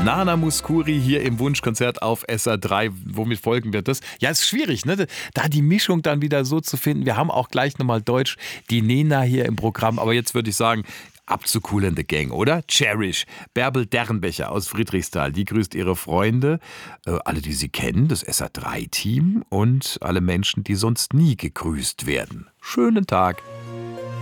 Nana Mouskouri hier im Wunschkonzert auf SR3. Womit folgen wir das? Ja, ist schwierig, ne? Da die Mischung dann wieder so zu finden. Wir haben auch gleich nochmal Deutsch, die Nena hier im Programm. Aber jetzt würde ich sagen, ab zu Kool and the Gang, oder? Cherish. Bärbel Derrenbecher aus Friedrichsthal, die grüßt ihre Freunde, alle, die sie kennen, das SR3-Team und alle Menschen, die sonst nie gegrüßt werden. Schönen Tag.